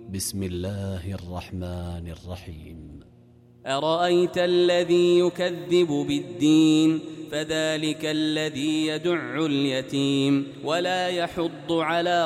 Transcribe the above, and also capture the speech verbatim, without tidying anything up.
بسم الله الرحمن الرحيم. أرأيت الذي يكذب بالدين فذلك الذي يدع اليتيم ولا يحض على